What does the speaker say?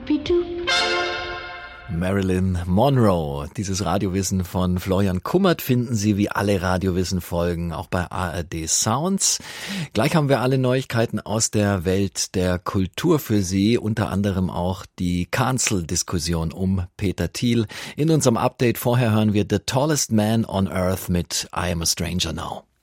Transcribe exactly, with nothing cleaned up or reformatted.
Marilyn Monroe. Dieses Radiowissen von Florian Kummert finden Sie wie alle Radiowissen-Folgen auch bei A R D Sounds. Gleich haben wir alle Neuigkeiten aus der Welt der Kultur für Sie, unter anderem auch die Cancel-Diskussion um Peter Thiel. In unserem Update vorher hören wir The Tallest Man on Earth mit I Am a Stranger Now.